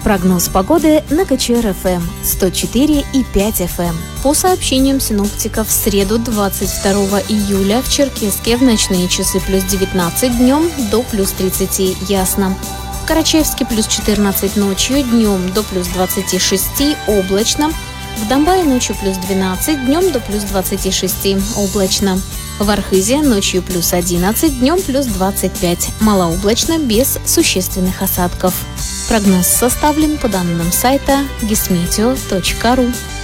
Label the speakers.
Speaker 1: Прогноз погоды на КЧР-ФМ 104,5 FM. По сообщениям синоптиков, в среду 22 июля в Черкесске в ночные часы плюс 19, днем до плюс 30 ясно. В Карачаевске плюс 14 ночью, днем до плюс 26 облачно. В Домбае ночью плюс 12, днем до плюс 26 облачно. В Архизе ночью плюс 11, днем плюс 25, малооблачно без существенных осадков. Прогноз составлен по данным сайта gismeteo.ru.